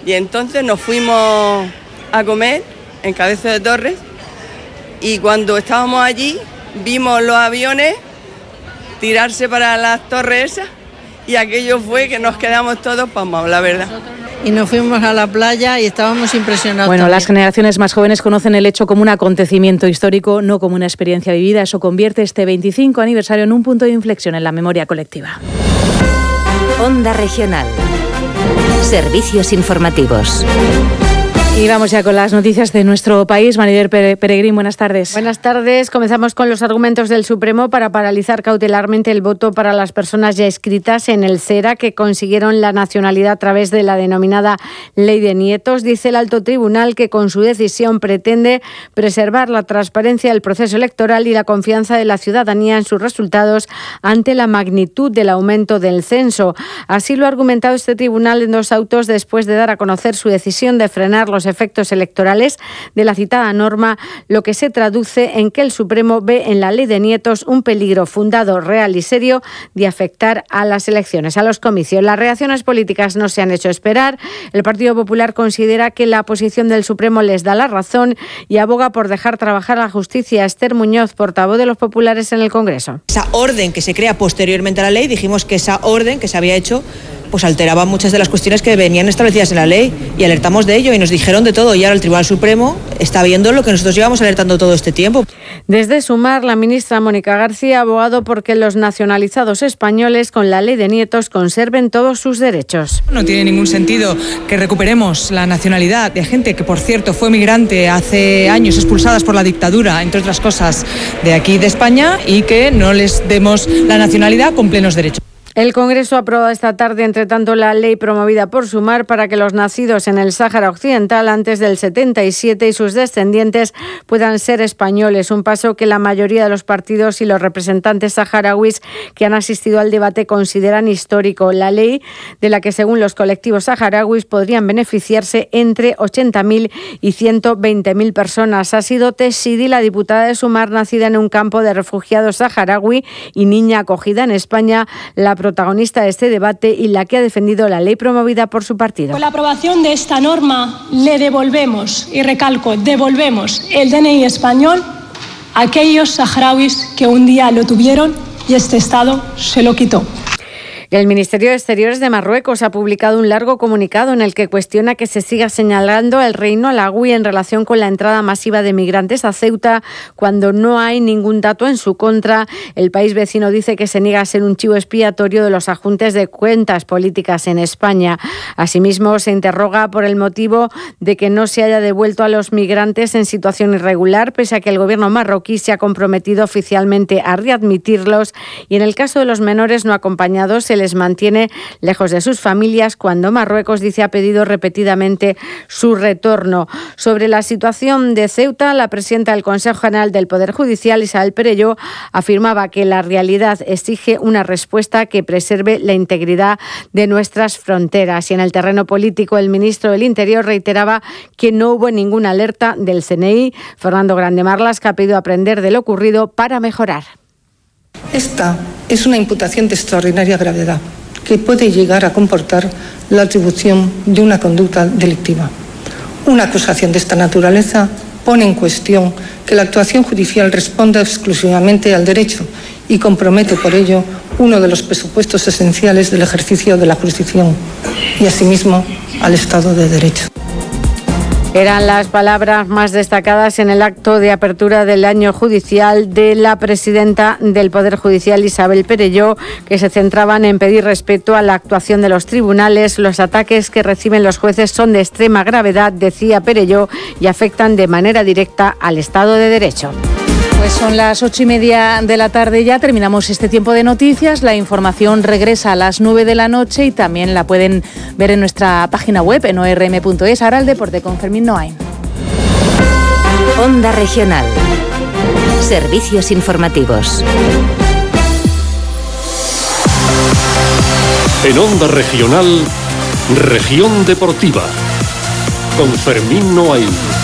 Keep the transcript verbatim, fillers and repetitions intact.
Y entonces nos fuimos a comer en Cabezo de Torres y cuando estábamos allí vimos los aviones tirarse para las torres esas y aquello fue que nos quedamos todos pasmados, la verdad. Y nos fuimos a la playa y estábamos impresionados. Bueno, también. Las generaciones más jóvenes conocen el hecho como un acontecimiento histórico, no como una experiencia vivida. Eso convierte este veinticinco aniversario en un punto de inflexión en la memoria colectiva. Onda Regional. Servicios informativos. Y vamos ya con las noticias de nuestro país. Maribel Peregrín, buenas tardes. Buenas tardes. Comenzamos con los argumentos del Supremo para paralizar cautelarmente el voto para las personas ya inscritas en el C E R A que consiguieron la nacionalidad a través de la denominada Ley de Nietos. Dice el Alto Tribunal que con su decisión pretende preservar la transparencia del proceso electoral y la confianza de la ciudadanía en sus resultados ante la magnitud del aumento del censo. Así lo ha argumentado este tribunal en dos autos después de dar a conocer su decisión de frenar los efectos electorales de la citada norma, lo que se traduce en que el Supremo ve en la Ley de Nietos un peligro fundado, real y serio de afectar a las elecciones, a los comicios. Las reacciones políticas no se han hecho esperar. El Partido Popular considera que la posición del Supremo les da la razón y aboga por dejar trabajar a la justicia. Esther Muñoz, portavoz de los populares en el Congreso. Esa orden que se crea posteriormente a la ley, dijimos que esa orden que se había hecho pues alteraba muchas de las cuestiones que venían establecidas en la ley y alertamos de ello y nos dijeron de todo y ahora el Tribunal Supremo está viendo lo que nosotros llevamos alertando todo este tiempo. Desde Sumar, la ministra Mónica García ha abogado porque los nacionalizados españoles con la Ley de Nietos conserven todos sus derechos. No tiene ningún sentido que recuperemos la nacionalidad de gente que, por cierto, fue migrante hace años expulsadas por la dictadura, entre otras cosas, de aquí de España y que no les demos la nacionalidad con plenos derechos. El Congreso ha aprobado esta tarde, entre tanto, la ley promovida por Sumar para que los nacidos en el Sáhara Occidental antes del setenta y siete y sus descendientes puedan ser españoles. Un paso que la mayoría de los partidos y los representantes saharauis que han asistido al debate consideran histórico. La ley de la que, según los colectivos saharauis, podrían beneficiarse entre ochenta mil y ciento veinte mil personas. Ha sido Tess Sidi, la diputada de Sumar, nacida en un campo de refugiados saharaui y niña acogida en España, la protagonista de este debate y la que ha defendido la ley promovida por su partido. Con la aprobación de esta norma le devolvemos, y recalco, devolvemos el D N I español a aquellos saharauis que un día lo tuvieron y este Estado se lo quitó. El Ministerio de Exteriores de Marruecos ha publicado un largo comunicado en el que cuestiona que se siga señalando el reino alagüí en relación con la entrada masiva de migrantes a Ceuta cuando no hay ningún dato en su contra. El país vecino dice que se niega a ser un chivo expiatorio de los ajustes de cuentas políticas en España. Asimismo, se interroga por el motivo de que no se haya devuelto a los migrantes en situación irregular, pese a que el gobierno marroquí se ha comprometido oficialmente a readmitirlos y en el caso de los menores no acompañados se les mantiene lejos de sus familias cuando Marruecos, dice, ha pedido repetidamente su retorno. Sobre la situación de Ceuta, la presidenta del Consejo General del Poder Judicial, Isabel Perelló, afirmaba que la realidad exige una respuesta que preserve la integridad de nuestras fronteras. Y en el terreno político, el ministro del Interior reiteraba que no hubo ninguna alerta del C N I. Fernando Grande Marlaska ha pedido aprender de lo ocurrido para mejorar. Esta es una imputación de extraordinaria gravedad que puede llegar a comportar la atribución de una conducta delictiva. Una acusación de esta naturaleza pone en cuestión que la actuación judicial responda exclusivamente al derecho y compromete por ello uno de los presupuestos esenciales del ejercicio de la jurisdicción y asimismo al Estado de Derecho. Eran las palabras más destacadas en el acto de apertura del año judicial de la presidenta del Poder Judicial, Isabel Perelló, que se centraban en pedir respeto a la actuación de los tribunales. Los ataques que reciben los jueces son de extrema gravedad, decía Perelló, y afectan de manera directa al Estado de Derecho. Pues son las ocho y media de la tarde ya, terminamos este tiempo de noticias. La información regresa a las nueve de la noche y también la pueden ver en nuestra página web en o r m punto es. Ahora el deporte con Fermín Noain. Onda Regional. Servicios informativos. En Onda Regional, Región Deportiva, con Fermín Noain.